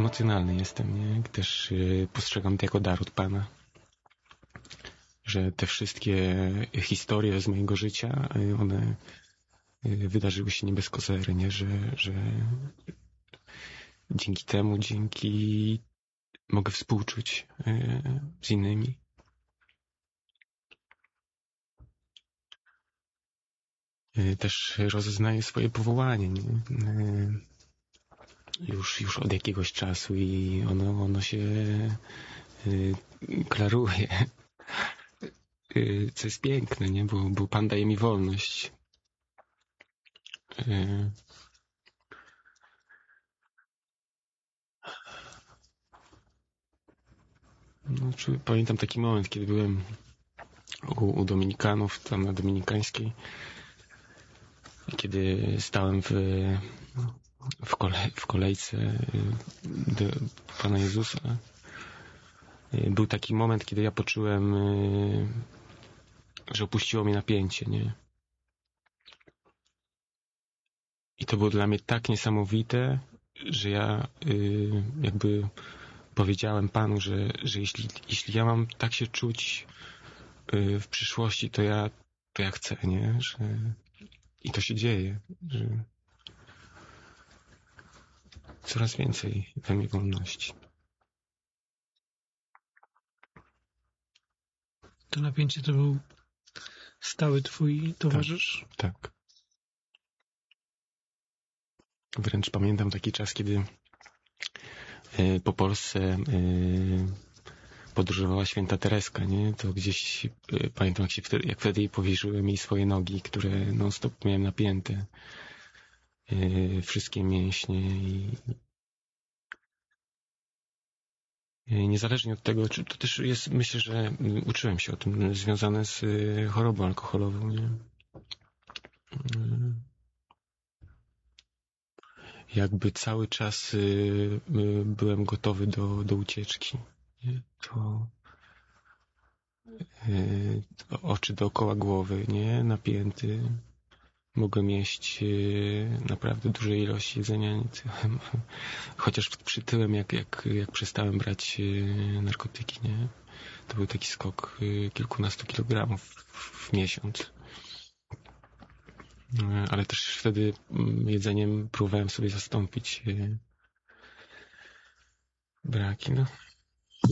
emocjonalny jestem, nie? Też postrzegam to jako dar od Pana. Że te wszystkie historie z mojego życia, one wydarzyły się nie bez kozery, nie? Że dzięki temu, mogę współczuć z innymi. Też rozeznaję swoje powołanie, nie? Już od jakiegoś czasu i ono się klaruje. Co jest piękne, nie? Bo Pan daje mi wolność. No, pamiętam taki moment, kiedy byłem u Dominikanów, tam na Dominikańskiej, kiedy stałem w kolejce do Pana Jezusa. Był taki moment, kiedy ja poczułem, że opuściło mnie napięcie, nie? I to było dla mnie tak niesamowite, że ja jakby powiedziałem Panu, że jeśli ja mam tak się czuć w przyszłości, to ja chcę, nie? I to się dzieje, że coraz więcej we mnie wolności. To napięcie to był stały twój towarzysz? Tak. Wręcz pamiętam taki czas, kiedy po Polsce podróżowała święta Tereska, nie? To gdzieś pamiętam, jak wtedy jej powierzyłem jej swoje nogi, które non-stop miałem napięte. Wszystkie mięśnie i niezależnie od tego, to też jest, myślę, że uczyłem się o tym, związane z chorobą alkoholową, nie? Jakby cały czas byłem gotowy do ucieczki. Nie? To oczy dookoła głowy, nie? Napięty. Mogłem jeść naprawdę duże ilości jedzenia. Chociaż przytyłem, jak przestałem brać narkotyki, nie? To był taki skok kilkunastu kilogramów w miesiąc. Ale też wtedy jedzeniem próbowałem sobie zastąpić braki, no.